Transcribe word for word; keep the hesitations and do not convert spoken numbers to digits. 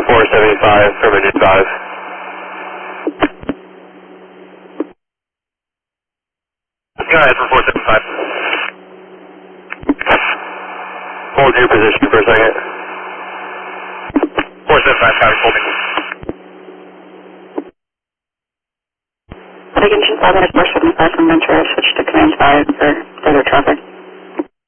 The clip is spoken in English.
four seventy-five for Virgin five. Go ahead for four seventy-five. Hold your position for a second. four seventy-five, five, holding. Attention five minutes, four seventy-five from Ventura, switch to command five for further traffic.